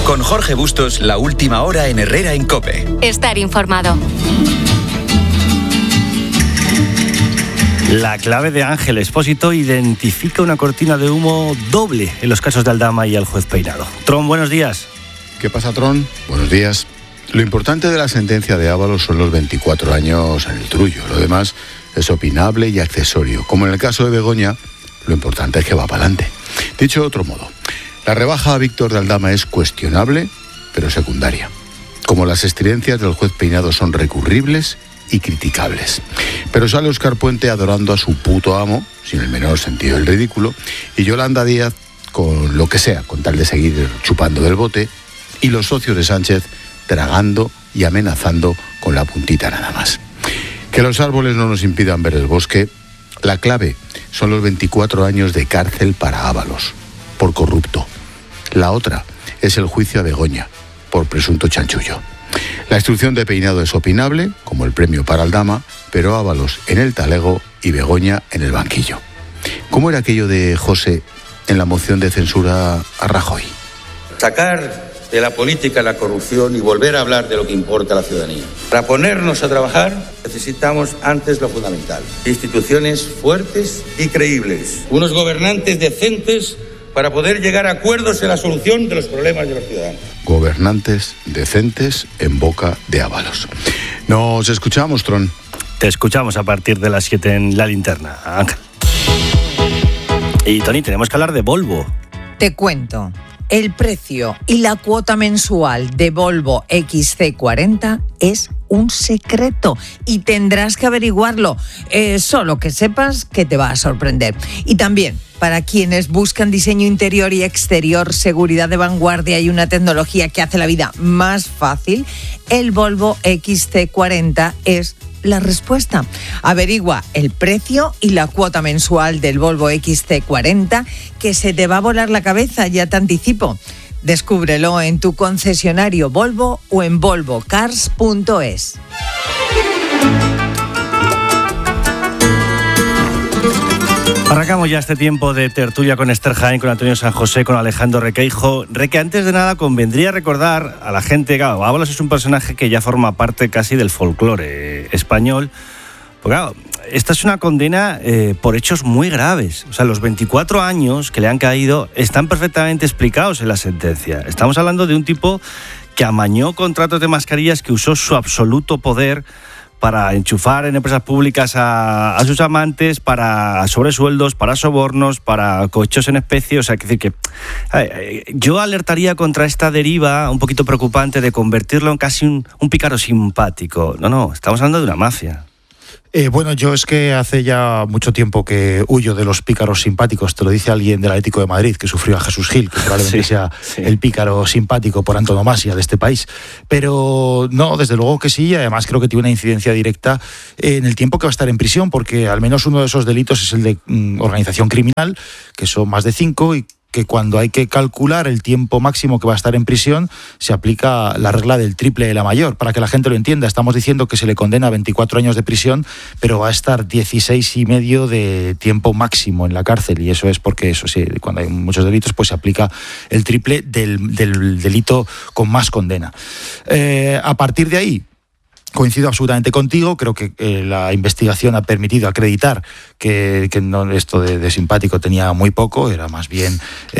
Con Jorge Bustos, la última hora en Herrera en COPE. Estar informado. La clave de Ángel Expósito identifica una cortina de humo doble en los casos de Aldama y el juez Peinado. Tron, buenos días. ¿Qué pasa, Tron? Buenos días. Lo importante de la sentencia de Ábalos son los 24 años en el trullo. Lo demás es opinable y accesorio. Como en el caso de Begoña, lo importante es que va para adelante. Dicho de otro modo, la rebaja a Víctor de Aldama es cuestionable, pero secundaria. Como las estridencias del juez Peinado son recurribles y criticables. Pero sale Óscar Puente adorando a su puto amo, sin el menor sentido del ridículo, y Yolanda Díaz con lo que sea, con tal de seguir chupando del bote, y los socios de Sánchez tragando y amenazando con la puntita nada más. Que los árboles no nos impidan ver el bosque, la clave son los 24 años de cárcel para Ábalos, por corrupto. La otra es el juicio a Begoña, por presunto chanchullo. La instrucción de Peinado es opinable, como el premio para Aldama, pero Ábalos en el talego y Begoña en el banquillo. ¿Cómo era aquello de José en la moción de censura a Rajoy? Sacar de la política la corrupción y volver a hablar de lo que importa a la ciudadanía. Para ponernos a trabajar necesitamos antes lo fundamental: instituciones fuertes y creíbles, unos gobernantes decentes para poder llegar a acuerdos en la solución de los problemas de los ciudadanos. Gobernantes decentes en boca de Ábalos. Nos escuchamos, Tron. Te escuchamos a partir de las 7 en La Linterna, Ángel. Y Tony, tenemos que hablar de Volvo. Te cuento. El precio y la cuota mensual de Volvo XC40 es un secreto y tendrás que averiguarlo. Solo que sepas que te va a sorprender. Y también, para quienes buscan diseño interior y exterior, seguridad de vanguardia y una tecnología que hace la vida más fácil, el Volvo XC40 es la respuesta. Averigua el precio y la cuota mensual del Volvo XC40, que se te va a volar la cabeza, ya te anticipo. Descúbrelo en tu concesionario Volvo o en volvocars.es. Arrancamos ya este tiempo de tertulia con Esther Jaén, con Antonio San José, con Alejandro Requeijo. Reque, antes de nada convendría recordar a la gente, claro, Ábalos es un personaje que ya forma parte casi del folclore español. Porque claro, esta es una condena por hechos muy graves. O sea, los 24 años que le han caído están perfectamente explicados en la sentencia. Estamos hablando de un tipo que amañó contratos de mascarillas, que usó su absoluto poder para enchufar en empresas públicas a sus amantes, para sobresueldos, para sobornos, para cohechos en especie. O sea, que decir que yo alertaría contra esta deriva un poquito preocupante de convertirlo en casi un pícaro simpático. No, estamos hablando de una mafia. Bueno, yo es que hace ya mucho tiempo que huyo de los pícaros simpáticos. Te lo dice alguien del Atlético de Madrid, que sufrió a Jesús Gil, que probablemente sea el pícaro simpático por antonomasia de este país. Pero no, desde luego que sí, y además creo que tiene una incidencia directa en el tiempo que va a estar en prisión, porque al menos uno de esos delitos es el de organización criminal, que son más de 5, y que cuando hay que calcular el tiempo máximo que va a estar en prisión, se aplica la regla del triple de la mayor. Para que la gente lo entienda, estamos diciendo que se le condena a 24 años de prisión, pero va a estar 16 y medio de tiempo máximo en la cárcel, y eso es porque, eso sí, cuando hay muchos delitos, pues se aplica el triple del delito con más condena. A partir de ahí, coincido absolutamente contigo, creo que la investigación ha permitido acreditar que no, esto de simpático tenía muy poco, era más bien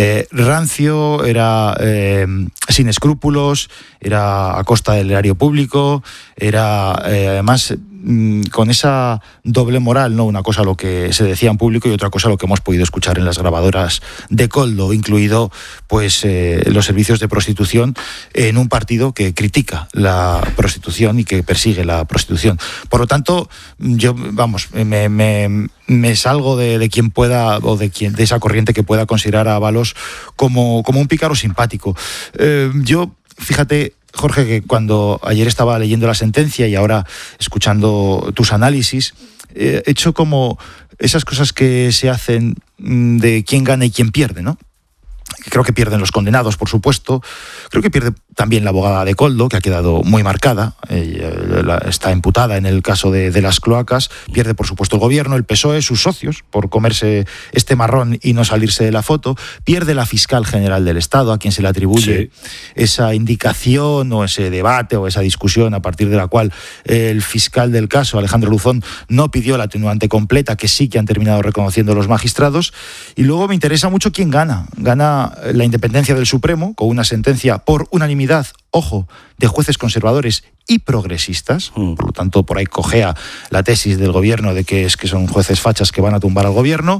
rancio, era sin escrúpulos, era a costa del erario público, era además con esa doble moral, ¿no? Una cosa lo que se decía en público y otra cosa lo que hemos podido escuchar en las grabadoras de Koldo, incluido pues los servicios de prostitución en un partido que critica la prostitución y que persigue la prostitución. Por lo tanto, yo, vamos, me salgo de quien pueda, o de esa corriente que pueda considerar a Ábalos como un pícaro simpático. Yo, fíjate, Jorge, que cuando ayer estaba leyendo la sentencia y ahora escuchando tus análisis, he hecho como esas cosas que se hacen de quién gana y quién pierde, ¿no? Creo que pierden los condenados, por supuesto. Creo que pierde también la abogada de Koldo, que ha quedado muy marcada. Está imputada en el caso de las cloacas. Pierde, por supuesto, el gobierno, el PSOE, sus socios, por comerse este marrón y no salirse de la foto. Pierde la fiscal general del Estado, a quien se le atribuye esa indicación o ese debate o esa discusión a partir de la cual el fiscal del caso, Alejandro Luzón, no pidió la atenuante completa, que sí que han terminado reconociendo los magistrados. Y luego me interesa mucho quién gana. Gana la independencia del Supremo, con una sentencia por unanimidad, ojo, de jueces conservadores y progresistas. Por lo tanto, por ahí cojea la tesis del gobierno de que son jueces fachas que van a tumbar al gobierno.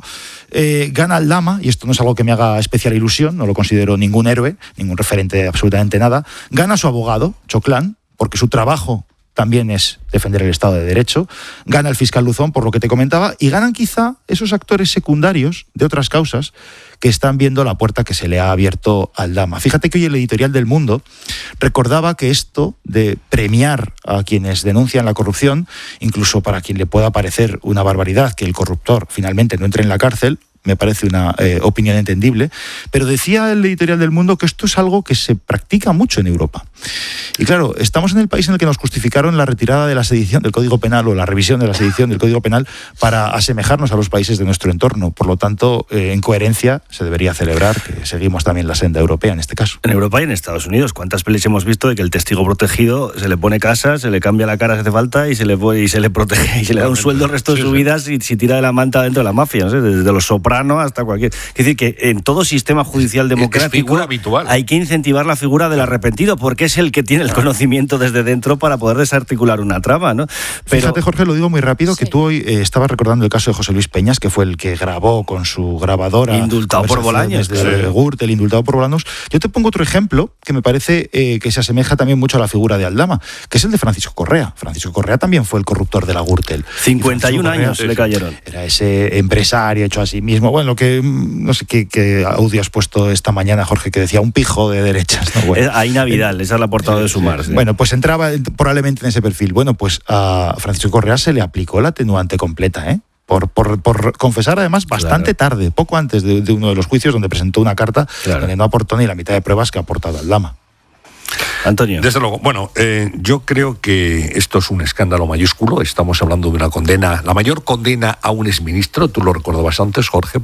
Gana Aldama, y esto no es algo que me haga especial ilusión, no lo considero ningún héroe, ningún referente de absolutamente nada. Gana su abogado, Choclán, porque su trabajo también es defender el Estado de Derecho. Gana el fiscal Luzón, por lo que te comentaba, y ganan quizá esos actores secundarios de otras causas que están viendo la puerta que se le ha abierto a Aldama. Fíjate que hoy el editorial del Mundo recordaba que esto de premiar a quienes denuncian la corrupción, incluso para quien le pueda parecer una barbaridad que el corruptor finalmente no entre en la cárcel, me parece una opinión entendible, pero decía el editorial del Mundo que esto es algo que se practica mucho en Europa. Y claro, estamos en el país en el que nos justificaron la retirada de la sedición del Código Penal o la revisión de la sedición del Código Penal para asemejarnos a los países de nuestro entorno. Por lo tanto, en coherencia, se debería celebrar que seguimos también la senda europea en este caso. En Europa y en Estados Unidos, ¿cuántas pelis hemos visto de que el testigo protegido se le pone casa, se le cambia la cara si hace falta y se le protege y se le da un sueldo el resto de su vida si tira de la manta dentro de la mafia, no sé, desde los Sopranos hasta cualquier... Es decir, que en todo sistema judicial democrático hay que incentivar la figura del arrepentido, porque es el que tiene el conocimiento desde dentro para poder desarticular una trama, ¿no? Pero... Fíjate, Jorge, lo digo muy rápido, que tú hoy estabas recordando el caso de José Luis Peñas, que fue el que grabó con su grabadora... Indultado por Bolaños. De Gürtel, indultado por Bolaños. Yo te pongo otro ejemplo que me parece que se asemeja también mucho a la figura de Aldama, que es el de Francisco Correa. Francisco Correa también fue el corruptor de la Gürtel. 51 años le cayeron. Era ese empresario hecho a sí mismo. Bueno, lo que no sé qué audio has puesto esta mañana, Jorge, que decía un pijo de derechas, ¿no? Bueno, Aina Vidal, esa es la portada de Sumar. ¿Sí? Bueno, pues entraba probablemente en ese perfil. Bueno, pues a Francisco Correa se le aplicó la atenuante completa, ¿eh? Por confesar, además, bastante tarde, poco antes de uno de los juicios, donde presentó una carta donde no aportó ni la mitad de pruebas que ha aportado Aldama. Antonio. Desde luego. Bueno, yo creo que esto es un escándalo mayúsculo. Estamos hablando de una condena, la mayor condena a un exministro, tú lo recordabas antes, Jorge,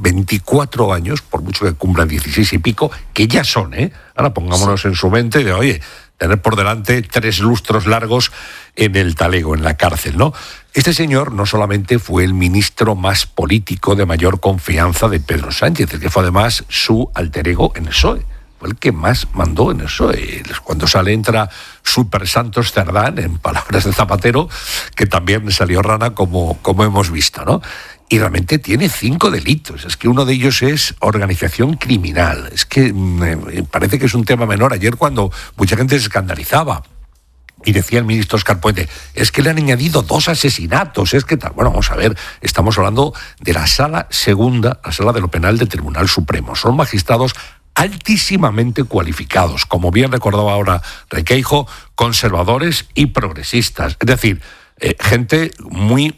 24 años, por mucho que cumplan 16 y pico, que ya son, ¿eh? Ahora pongámonos en su mente de, oye, tener por delante 3 lustros largos en el talego, en la cárcel, ¿no? Este señor no solamente fue el ministro más político de mayor confianza de Pedro Sánchez, el que fue además su alter ego en el PSOE. Fue el que más mandó en eso. Cuando sale entra Super Santos Cerdán, en palabras de Zapatero, que también salió rana como hemos visto, ¿no? Y realmente tiene 5 delitos. Es que uno de ellos es organización criminal. Es que parece que es un tema menor. Ayer cuando mucha gente se escandalizaba y decía el ministro Óscar Puente, es que le han añadido 2 asesinatos, es que tal. Bueno, vamos a ver, estamos hablando de la sala segunda, la sala de lo penal del Tribunal Supremo. Son magistrados altísimamente cualificados, como bien recordaba ahora Requeijo, conservadores y progresistas. Es decir, gente muy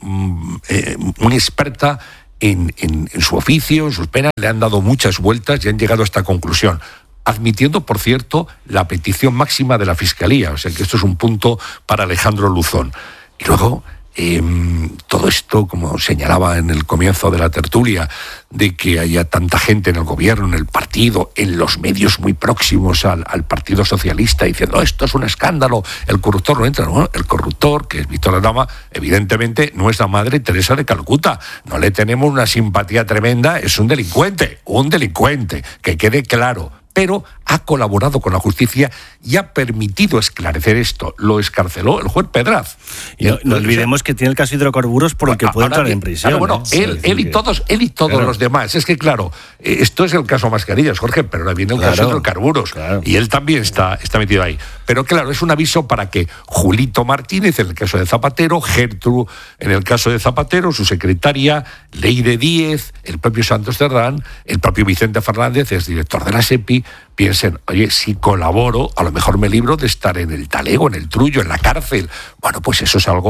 experta en su oficio, en sus penas, le han dado muchas vueltas y han llegado a esta conclusión, admitiendo, por cierto, la petición máxima de la Fiscalía. O sea que esto es un punto para Alejandro Luzón. Y luego... todo esto, como señalaba en el comienzo de la tertulia, de que haya tanta gente en el gobierno, en el partido, en los medios muy próximos al Partido Socialista, diciendo esto es un escándalo, el corruptor no entra. Bueno, el corruptor, que es Víctor Aldama, evidentemente no es la Madre Teresa de Calcuta, no le tenemos una simpatía tremenda, es un delincuente, que quede claro. Pero ha colaborado con la justicia y ha permitido esclarecer esto. Lo escarceló el juez Pedraz. Y no olvidemos que tiene el caso de hidrocarburos por el que puede entrar en prisión. Bueno, él y todos los demás. Es que, claro, esto es el caso Mascarillas, Jorge, pero ahora viene el caso de hidrocarburos. Claro. Y él también está metido ahí. Pero claro, es un aviso para que Julito Martínez, en el caso de Zapatero, Gertrude, en el caso de Zapatero, su secretaria, Leire Díez, el propio Santos Cerdán, el propio Vicente Fernández, es director de la SEPI, piensen, oye, si colaboro, a lo mejor me libro de estar en el talego, en el trullo, en la cárcel. Bueno, pues eso es algo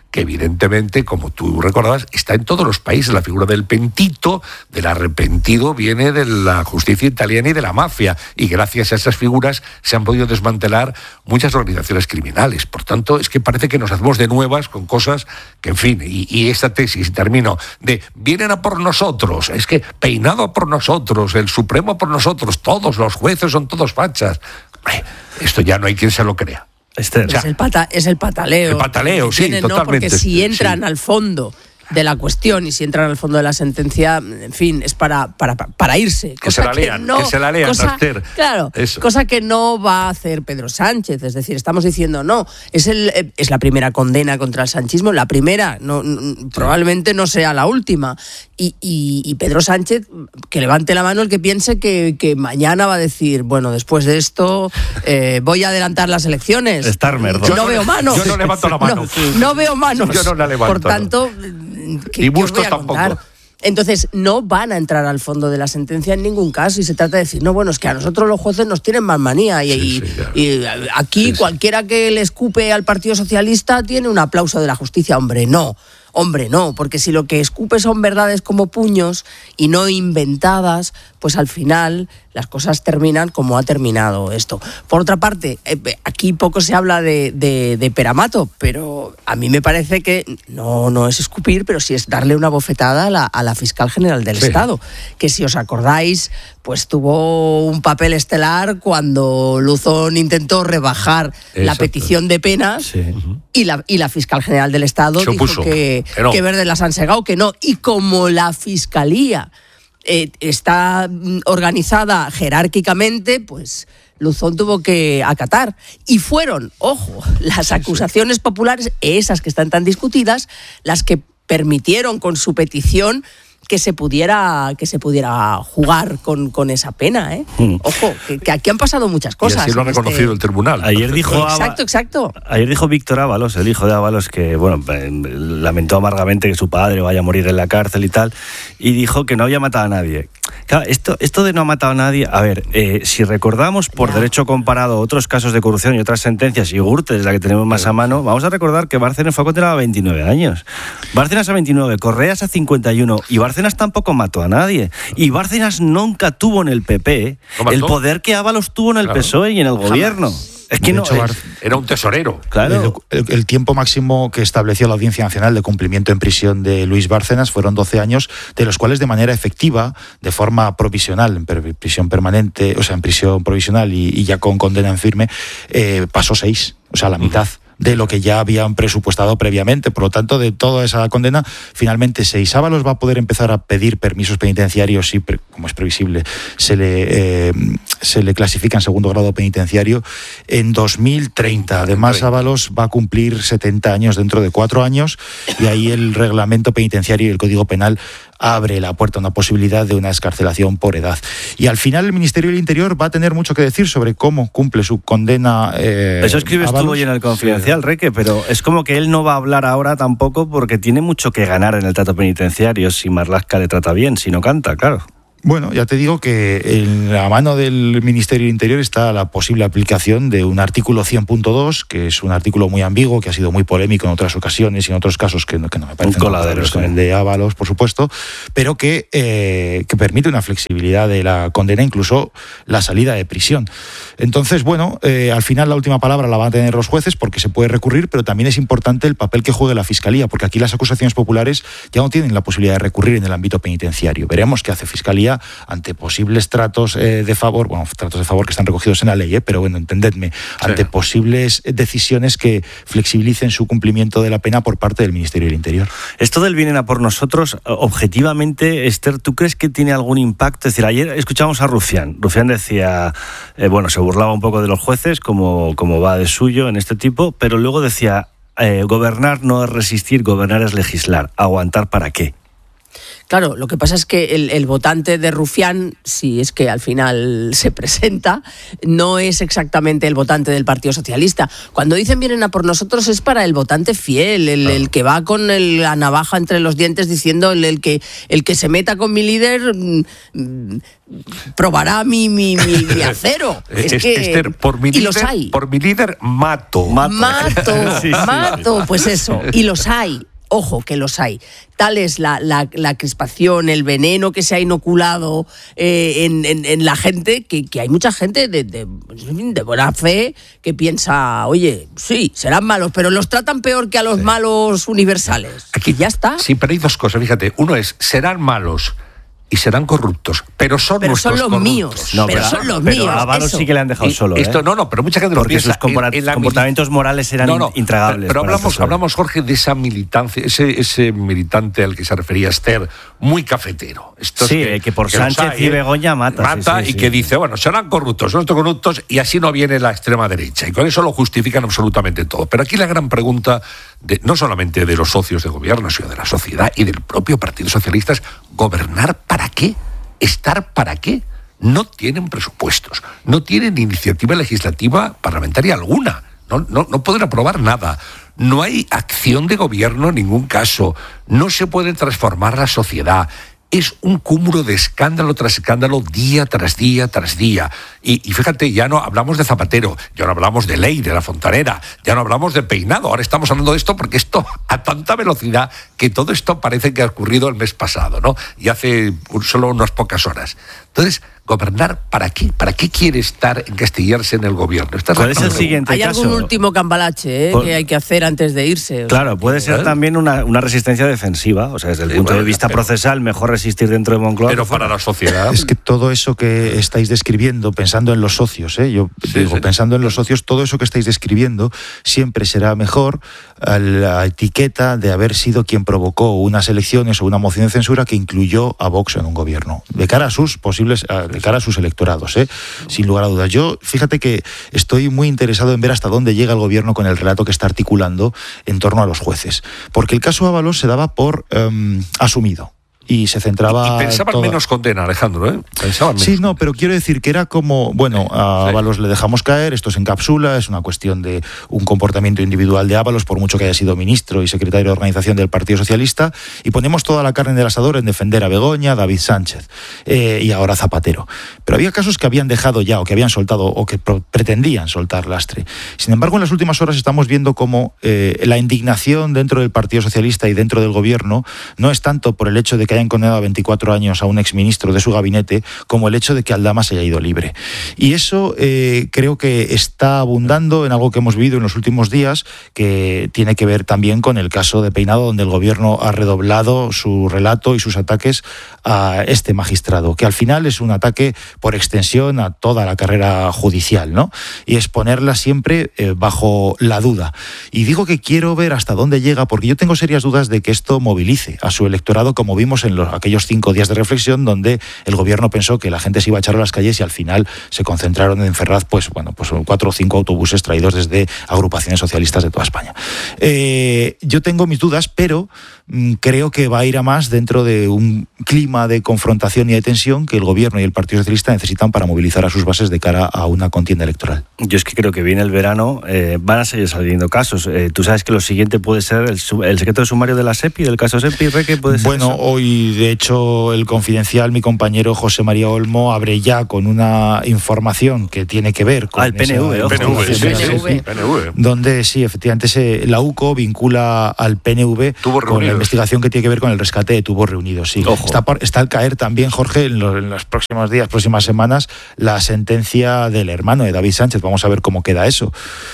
que evidentemente, como tú recordabas, está en todos los países. La figura del pentito, del arrepentido, viene de la justicia italiana y de la mafia, y gracias a esas figuras se han podido desmantelar muchas organizaciones criminales. Por tanto, es que parece que nos hacemos de nuevas con cosas que, en fin, y esta tesis, termino, de vienen a por nosotros, es que peinado por nosotros, el Supremo por nosotros, todos los jueces son todos fachas. Esto ya no hay quien se lo crea. Esther. Es el pataleo. El pataleo, sí, tienen, totalmente. ¿no? Porque si entran al fondo de la cuestión y si entran al fondo de la sentencia, en fin, es para irse. Que se la lean, Esther. Claro, eso. Cosa que no va a hacer Pedro Sánchez. Es decir, estamos diciendo, no, es la primera condena contra el sanchismo, la primera, no, probablemente no sea la última. Y Pedro Sánchez, que levante la mano el que piense que mañana va a decir, bueno, después de esto voy a adelantar las elecciones. Starmer, no veo manos. Yo no levanto la mano. No veo manos. Yo no la levanto. Por tanto, y Bustos tampoco. Entonces, no van a entrar al fondo de la sentencia en ningún caso, y se trata de decir, no, bueno, es que a nosotros los jueces nos tienen más manía, y aquí cualquiera que le escupe al Partido Socialista tiene un aplauso de la justicia. Hombre, no, porque si lo que escupe son verdades como puños y no inventadas, pues al final las cosas terminan como ha terminado esto. Por otra parte, aquí poco se habla de Peramato, pero a mí me parece que no es escupir, pero sí es darle una bofetada a la fiscal general del Estado, que si os acordáis, pues tuvo un papel estelar cuando Luzón intentó rebajar la petición de penas, y la fiscal general del Estado dijo que verdes las han segado, que no. Y como la fiscalía está organizada jerárquicamente, pues Luzón tuvo que acatar. Y fueron, ojo, las acusaciones populares, esas que están tan discutidas, las que permitieron con su petición que se pudiera jugar con esa pena, ¿eh? Ojo, que aquí han pasado muchas cosas. Y así lo ha reconocido el tribunal. Ayer dijo exacto. Ayer dijo Víctor Ábalos, el hijo de Ábalos, que bueno, lamentó amargamente que su padre vaya a morir en la cárcel y tal, y dijo que no había matado a nadie. Claro, esto de no ha matado a nadie, a ver, si recordamos por derecho comparado otros casos de corrupción y otras sentencias, y Gürtel es la que tenemos más a mano, vamos a recordar que Bárcenas fue condenado a 29 años. Bárcenas a 29, Correas a 51, y Bárcenas tampoco mató a nadie. Y Bárcenas nunca tuvo en el PP el poder que Ábalos tuvo en el PSOE y en el gobierno. Es que era un tesorero. Claro. El tiempo máximo que estableció la Audiencia Nacional de cumplimiento en prisión de Luis Bárcenas fueron 12 años, de los cuales de manera efectiva, de forma provisional, en prisión permanente, o sea, en prisión provisional y ya con condena en firme, pasó 6, o sea, la mitad de lo que ya habían presupuestado previamente. Por lo tanto, de toda esa condena, finalmente 6. Ábalos va a poder empezar a pedir permisos penitenciarios y, como es previsible, se le clasifica en segundo grado penitenciario en 2030. Además, Ábalos va a cumplir 70 años dentro de 4 años, y ahí el reglamento penitenciario y el Código Penal abre la puerta a una posibilidad de una excarcelación por edad. Y al final el Ministerio del Interior va a tener mucho que decir sobre cómo cumple su condena. Eso escribes tú hoy en el Confidencial, Reque, pero es como que él no va a hablar ahora tampoco porque tiene mucho que ganar en el trato penitenciario si Marlaska le trata bien, si no canta, claro. Bueno, ya te digo que en la mano del Ministerio del Interior está la posible aplicación de un artículo 100.2, que es un artículo muy ambiguo, que ha sido muy polémico en otras ocasiones y en otros casos que no me parecen coladeros con el de Ábalos, por supuesto, pero que permite una flexibilidad de la condena, incluso la salida de prisión. Entonces, bueno, al final la última palabra la van a tener los jueces porque se puede recurrir, pero también es importante el papel que juegue la Fiscalía, porque aquí las acusaciones populares ya no tienen la posibilidad de recurrir en el ámbito penitenciario. Veremos qué hace Fiscalía ante posibles tratos de favor, tratos de favor que están recogidos en la ley, pero bueno, entendedme, ante posibles decisiones que flexibilicen su cumplimiento de la pena por parte del Ministerio del Interior. Esto del vienen a por nosotros, objetivamente, Esther, ¿tú crees que tiene algún impacto? Es decir, ayer escuchamos a Rufián. Rufián decía, se burlaba un poco de los jueces, como va de suyo en este tipo, pero luego decía, gobernar no es resistir, gobernar es legislar. ¿Aguantar para qué? Claro, lo que pasa es que el votante de Rufián, si es que al final se presenta, no es exactamente el votante del Partido Socialista. Cuando dicen vienen a por nosotros es para el votante fiel, el que va con la navaja entre los dientes diciendo el que se meta con mi líder probará mi acero. Esther, por mi y líder, los hay. Por mi líder mato. Sí, pues eso, y los hay. Ojo, que los hay. Tal es la crispación, el veneno que se ha inoculado en la gente, que hay mucha gente de buena fe que piensa, oye, sí, serán malos, pero los tratan peor que a los malos universales. Aquí ya está. Sí, pero hay dos cosas, fíjate. Uno es, serán malos y serán corruptos, pero son nuestros los corruptos. míos. No, pero son los míos. A Ábalos sí que le han dejado solo. Esto no, pero mucha gente porque lo piensa. Sus comportamientos morales eran intragables. Pero hablamos, Jorge, de esa militancia, ese militante al que se refería Esther, muy cafetero. Estos que por Sánchez y Begoña mata. Y que dice, bueno, serán corruptos, son estos corruptos, y así no viene la extrema derecha. Y con eso lo justifican absolutamente todo. Pero aquí la gran pregunta, no solamente de los socios de gobierno, sino de la sociedad y del propio Partido Socialista es, ¿gobernar para qué? ¿Estar para qué? No tienen presupuestos, no tienen iniciativa legislativa parlamentaria alguna, no pueden aprobar nada, no hay acción de gobierno en ningún caso, no se puede transformar la sociedad. Es un cúmulo de escándalo tras escándalo, día tras día tras día. Y fíjate, ya no hablamos de Zapatero, ya no hablamos de Ley, de la Fontanera, ya no hablamos de Peinado, ahora estamos hablando de esto porque esto a tanta velocidad que todo esto parece que ha ocurrido el mes pasado, ¿no? Y hace solo unas pocas horas. Entonces, ¿gobernar para qué? ¿Para qué quiere estar, encastillarse en el gobierno? ¿Cuál es el siguiente Hay caso? algún último cambalache que hay que hacer antes de irse. Claro, puede ser también una resistencia defensiva, o sea, desde el punto de vista procesal, mejor resistir dentro de Moncloa. Pero para la sociedad... Es que todo eso que estáis describiendo, pensando en los socios, pensando en los socios, todo eso que estáis describiendo siempre será mejor a la etiqueta de haber sido quien provocó unas elecciones o una moción de censura que incluyó a Vox en un gobierno, de cara a sus electorados, sin lugar a dudas. Yo, fíjate que estoy muy interesado en ver hasta dónde llega el gobierno con el relato que está articulando en torno a los jueces, porque el caso Ábalos se daba por asumido. Y se centraba... Y pensaban menos condena, Alejandro, ¿eh? Sí, no, pero quiero decir que era como, bueno, a Ábalos le dejamos caer, esto se encapsula, es una cuestión de un comportamiento individual de Ábalos, por mucho que haya sido ministro y secretario de organización del Partido Socialista, y ponemos toda la carne en el asador en defender a Begoña, a David Sánchez y ahora a Zapatero. Pero había casos que habían dejado ya, o que habían soltado, o que pretendían soltar lastre. Sin embargo, en las últimas horas estamos viendo cómo la indignación dentro del Partido Socialista y dentro del gobierno no es tanto por el hecho de que hayan condenado a 24 años a un exministro de su gabinete como el hecho de que Aldama se haya ido libre. Y eso creo que está abundando en algo que hemos vivido en los últimos días, que tiene que ver también con el caso de Peinado, donde el gobierno ha redoblado su relato y sus ataques a este magistrado, que al final es un ataque por extensión a toda la carrera judicial, ¿no? Y es ponerla siempre bajo la duda. Y digo que quiero ver hasta dónde llega, porque yo tengo serias dudas de que esto movilice a su electorado, como vimos en aquellos 5 días de reflexión donde el gobierno pensó que la gente se iba a echar a las calles y al final se concentraron en Ferraz, pues 4 o 5 autobuses traídos desde agrupaciones socialistas de toda España. Yo tengo mis dudas, pero creo que va a ir a más dentro de un clima de confrontación y de tensión que el gobierno y el Partido Socialista necesitan para movilizar a sus bases de cara a una contienda electoral. Yo es que creo que viene el verano, van a seguir saliendo casos. Tú sabes que lo siguiente puede ser el secreto de sumario de la SEPI, del caso SEPI, Reque, puede ser. Bueno, eso. Hoy de hecho el Confidencial, mi compañero José María Olmo, abre ya con una información que tiene que ver con el PNV, PNV, donde sí, efectivamente la UCO vincula al PNV con la investigación que tiene que ver con el rescate de tubos reunidos. Sí. Está al caer también, Jorge, en los próximos días, próximas semanas, la sentencia del hermano de David Sánchez. Vamos a ver cómo queda eso.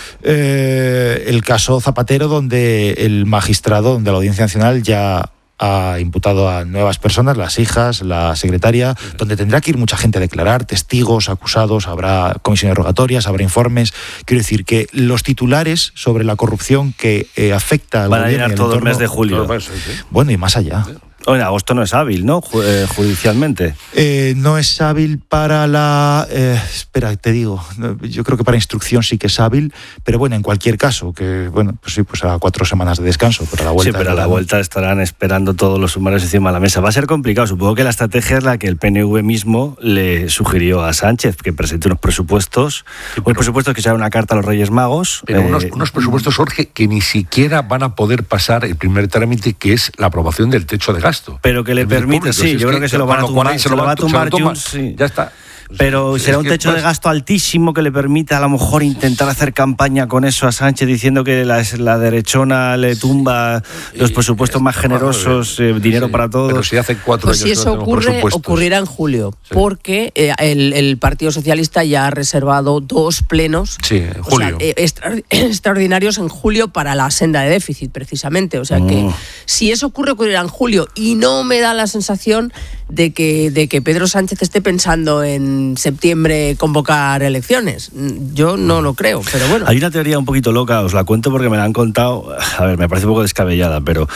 El caso Zapatero, donde el magistrado, donde la Audiencia Nacional ya ha imputado a nuevas personas, las hijas, la secretaria, donde tendrá que ir mucha gente a declarar, testigos, acusados, habrá comisiones rogatorias, habrá informes. Quiero decir que los titulares sobre la corrupción que afecta al van gobierno a llenar todo el mes de julio. Bueno, y más allá. En agosto no es hábil, ¿no? Judicialmente. No es hábil para la... espera, te digo. Yo creo que para instrucción sí que es hábil, pero bueno, en cualquier caso, que bueno, pues sí, pues a 4 semanas de descanso, pero a la vuelta... Sí, pero a la vuelta estarán esperando todos los sumarios encima de la mesa. Va a ser complicado. Supongo que la estrategia es la que el PNV mismo le sugirió a Sánchez, que presente unos presupuestos, unos presupuestos que sean una carta a los Reyes Magos. Pero unos presupuestos, Jorge, que ni siquiera van a poder pasar el primer trámite, que es la aprobación del techo de gasto. Pero que le permite, sí, yo creo que se lo van a tumbar, se lo va a tumbar Junts, sí. Ya está. Pero será un techo de gasto altísimo que le permita a lo mejor intentar hacer campaña con eso a Sánchez, diciendo que la derechona le tumba los presupuestos más generosos, dinero para todos. Pero si hace 4 años. Pues si eso ocurrirá en julio, porque el Partido Socialista ya ha reservado 2 plenos en julio. Extraordinarios en julio para la senda de déficit, precisamente. O sea que si eso ocurrirá en julio, y no me da la sensación de que Pedro Sánchez esté pensando en septiembre convocar elecciones. Yo no lo creo, pero bueno. Hay una teoría un poquito loca, os la cuento porque me la han contado. A ver, me parece un poco descabellada, pero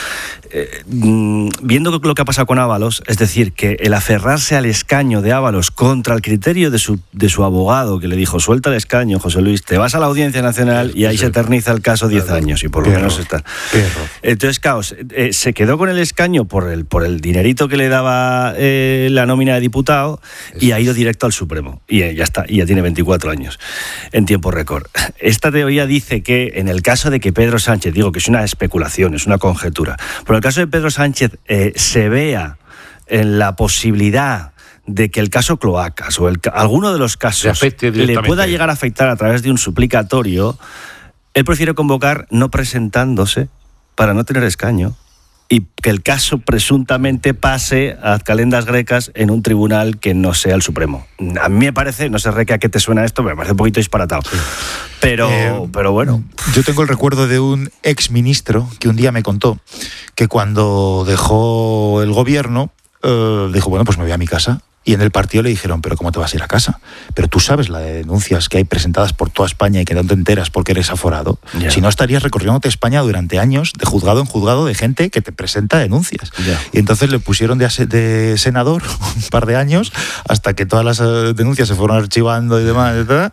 viendo lo que ha pasado con Ábalos, es decir, que el aferrarse al escaño de Ábalos contra el criterio de su abogado, que le dijo, suelta el escaño, José Luis, te vas a la Audiencia Nacional y ahí se eterniza el caso 10 años, y por lo menos está. Entonces, caos, se quedó con el escaño por el dinerito que le daba la nómina de diputado, y ha ido directo al Supremo, y ya está, y ya tiene 24 años en tiempo récord. Esta teoría dice que en el caso de que Pedro Sánchez, digo que es una especulación, es una conjetura, pero en el caso de Pedro Sánchez se vea en la posibilidad de que el caso Cloacas o alguno de los casos le pueda llegar a afectar a través de un suplicatorio, él prefiere convocar no presentándose para no tener escaño, y que el caso presuntamente pase a calendas grecas en un tribunal que no sea el Supremo. A mí me parece, no sé, Reque, ¿a qué te suena esto? Me parece un poquito disparatado. Sí. Pero bueno. Yo tengo el recuerdo de un exministro que un día me contó que cuando dejó el gobierno, dijo, bueno, pues me voy a mi casa. Y en el partido le dijeron, ¿pero cómo te vas a ir a casa? Pero tú sabes la de denuncias que hay presentadas por toda España y que no te enteras porque eres aforado. Yeah. Si no, estarías recorriéndote España durante años de juzgado en juzgado de gente que te presenta denuncias. Yeah. Y entonces le pusieron de senador un par de años hasta que todas las denuncias se fueron archivando y demás, etc.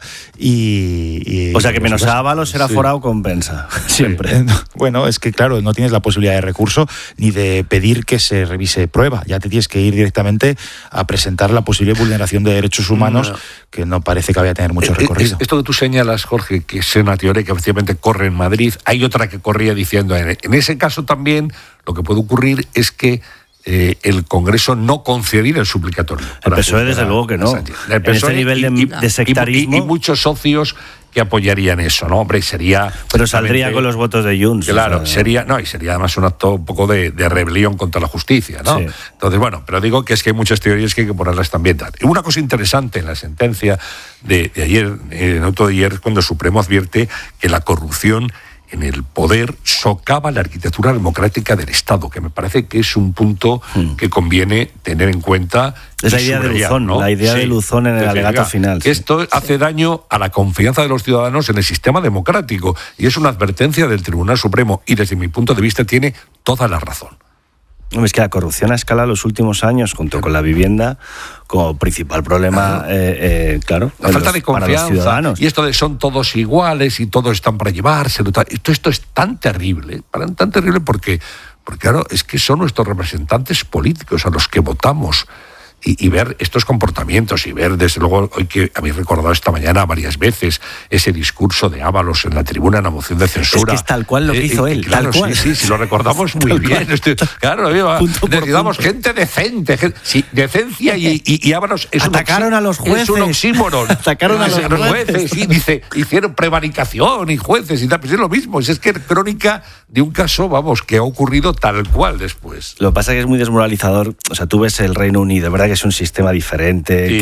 O sea que menos a Ábalos ser aforado compensa. Siempre. Bueno, es que claro, no tienes la posibilidad de recurso ni de pedir que se revise prueba. Ya te tienes que ir directamente a presentar la posible vulneración de derechos humanos, que no parece que vaya a tener mucho recorrido. Esto que tú señalas, Jorge, que es una teoría que efectivamente corre en Madrid, hay otra que corría diciendo, en ese caso también lo que puede ocurrir es que el Congreso no concediera el suplicatorio. El PSOE desde luego que no. El PSOE, en este nivel de sectarismo. Y muchos socios que apoyarían eso, ¿no? Hombre, sería... Pero saldría con los votos de Junts. Claro, y sería además un acto un poco de rebelión contra la justicia, ¿no? Sí. Entonces, bueno, pero digo que es que hay muchas teorías que hay que ponerlas también. Y una cosa interesante en la sentencia de ayer, en el auto de ayer, cuando el Supremo advierte que la corrupción en el poder socava la arquitectura democrática del Estado, que me parece que es un punto que conviene tener en cuenta. Es la idea de Luzón, ¿no? La idea de Luzón en el alegato final. Que esto hace daño a la confianza de los ciudadanos en el sistema democrático, y es una advertencia del Tribunal Supremo, y desde mi punto de vista tiene toda la razón. Es que la corrupción ha escalado los últimos años, junto con la vivienda, como principal problema, claro, la falta de confianza, para los ciudadanos. Y esto de son todos iguales y todos están para llevárselo. Esto es tan terrible porque claro, es que son nuestros representantes políticos a los que votamos. Y ver estos comportamientos y ver, desde luego, hoy que habéis recordado esta mañana varias veces ese discurso de Ábalos en la tribuna en la moción de censura. Es que es tal cual lo que hizo él. Claro, tal cual. Sí, lo recordamos muy bien. Claro, necesitamos gente decente. Decencia y Ábalos es atacaron a los jueces. Es un oxímoron. Atacaron a los jueces. Sí, dice, hicieron prevaricación y jueces y tal. Pues es lo mismo. Es que es crónica de un caso, que ha ocurrido tal cual después. Lo que pasa es que es muy desmoralizador. O sea, tú ves el Reino Unido, ¿verdad? Que es un sistema diferente,